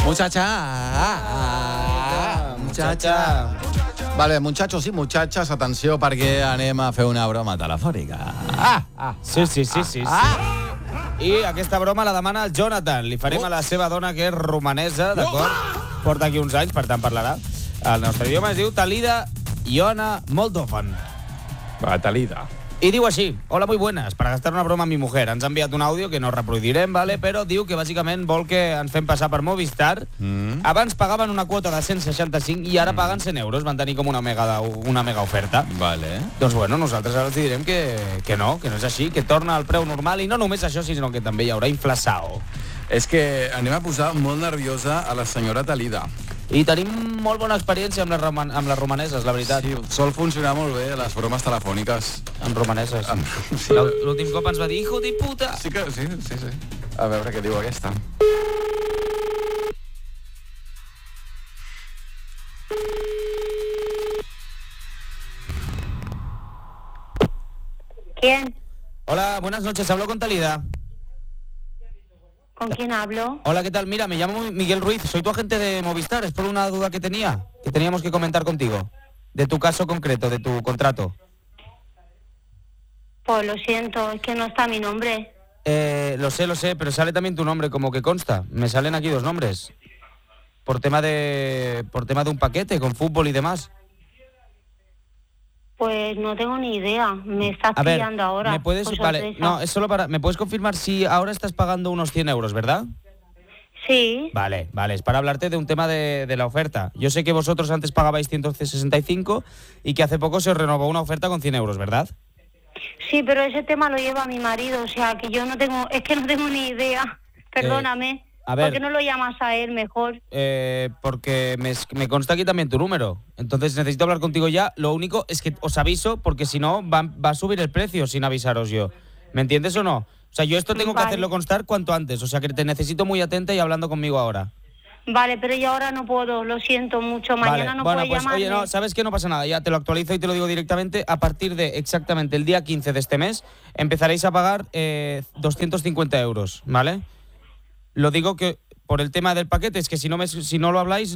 Muchacha. Vale, muchachos i muchachas, atenció perquè anem a fer una broma telefònica. Sí. I aquesta broma la demana el Jonathan. Li farem a la seva dona, que és romanesa, d'acord? Porta aquí uns anys, per tant parlarà. El nostre idioma es diu Talida Iona Moldovan. Va, Talida. Y digo así: hola, muy buenas, para gastar una broma a mi mujer. Ens ha enviat un àudio que no reproduirem, ¿vale? Però diu que bàsicament vol que ens fem passar per Movistar. Abans pagaven una quota de 165 i ara paguen 100 euros. Van tenir com una mega oferta. Vale. Doncs bueno, nosaltres ara els direm que no és així, que torna al preu normal, i no només això, sinó que també hi haurà inflació. És que anem a posar molt nerviosa a la senyora Talida. I tenim molt bona experiència amb les romaneses, la veritat. Sí, sol funcionar molt bé les bromes telefòniques. Amb romaneses. Sí. L'últim cop ens va dir hijo de puta. Sí. A veure què diu aquesta. ¿Quién? Hola, buenas noches, hablo con Talida. ¿Con quién hablo? Hola, ¿qué tal? Mira, me llamo Miguel Ruiz, soy tu agente de Movistar. Es por una duda que teníamos que comentar contigo. De tu caso concreto, de tu contrato. Pues lo siento, es que no está mi nombre. Lo sé, pero sale también tu nombre, como que consta. Me salen aquí dos nombres. Por tema de un paquete con fútbol y demás. Pues no tengo ni idea, me estás pillando ahora. ¿me puedes, vale, no, es solo para, ¿me puedes confirmar si ahora estás pagando unos 100 euros, verdad? Sí. Vale, es para hablarte de un tema de la oferta. Yo sé que vosotros antes pagabais 165 y que hace poco se os renovó una oferta con 100 euros, ¿verdad? Sí, pero ese tema lo lleva mi marido, o sea, que yo no tengo ni idea. Perdóname. A ver, ¿por qué no lo llamas a él mejor? Porque me consta aquí también tu número. Entonces necesito hablar contigo ya. Lo único es que os aviso, porque si no va a subir el precio sin avisaros yo. ¿Me entiendes o no? O sea, yo esto tengo que hacerlo constar cuanto antes. O sea, que te necesito muy atenta y hablando conmigo ahora. Vale, pero yo ahora no puedo, lo siento mucho. Mañana no puedo llamarme. Oye, no, ¿sabes qué? No pasa nada. Ya te lo actualizo y te lo digo directamente. A partir de exactamente el día 15 de este mes empezaréis a pagar 250 euros, ¿vale? Lo digo que por el tema del paquete, es que si no lo habláis